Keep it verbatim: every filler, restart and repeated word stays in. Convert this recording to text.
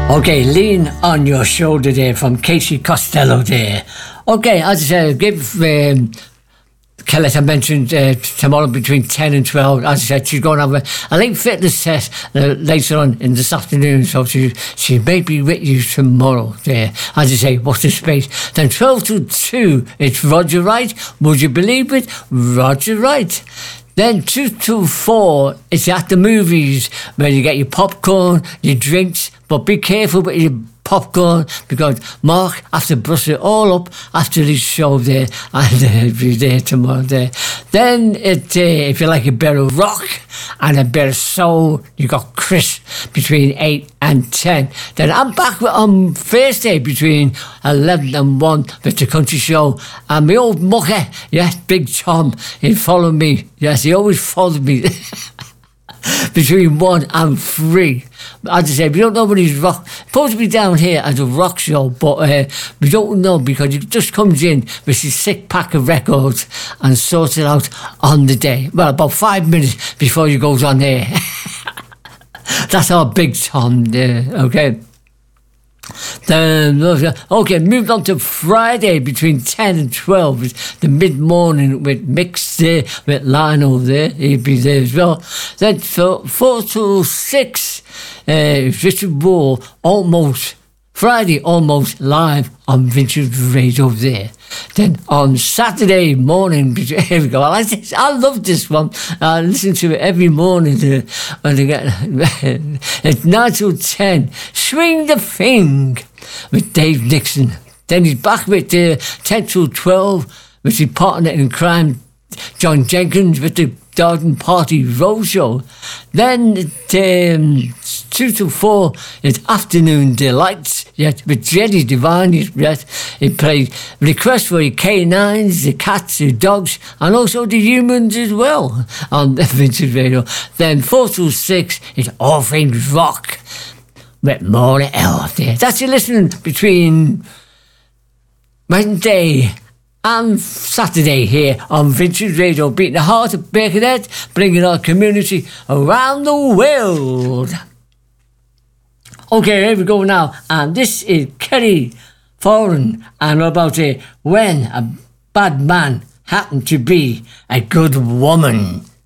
Okay, Lean on Your Shoulder there from Casey Costello there. Okay, as I said, give um, Kellett, I mentioned uh, tomorrow between ten and twelve. As I said, she's going to have a, a late fitness test uh, later on in this afternoon, so she, she may be with you tomorrow there. As I say, what's the space? Then twelve to two, it's Roger Wright. Would you believe it? Roger Wright. Then two to four, it's at the movies where you get your popcorn, your drinks, but be careful with your popcorn because Mark has to brush it all up after his show there, and uh, he'll be there tomorrow there. Then it, uh, if you like a bit of rock and a bit of soul, you got Chris between eight and ten. Then I'm back on Thursday between eleven and one with the country show, and my old mucker, yes, Big Tom, he followed me, yes, he always followed me. Between one and three. As I say, we don't know what he's rock. Supposed to be down here as a rock show, but uh, we don't know because he just comes in with his sick pack of records and sorts it out on the day. Well, about five minutes before he goes on air. That's our Big Tom there, okay? Then, okay, moved on to Friday between ten and twelve. It's the mid-morning with Mix there, with Lionel there. He'll be there as well. Then for four to six, uh, Richard Wall, almost, Friday almost live on Vintage Radio there. Then on Saturday morning, here we go. I like this. I love this one. I listen to it every morning to, when I get it's nine to ten. Swing the Thing with Dave Nixon. Then he's back with uh, ten to twelve with his partner in crime, John Jenkins, with the Garden Party Roadshow. Then at um, two to four, it's Afternoon Delights, yes, with Jenny Divine, yes. He played Request for your K nines, the cats, the dogs, and also the humans as well on Vintage Radio. Then four to six, it's All Things Rock with Maura Elf there. That's your listening between Wednesday and Saturday here on Vintage Radio, beating the heart of Birkenhead, bringing our community around the world. Okay, here we go now, and this is Kerry Foran, and about it, when a bad man happened to be a good woman.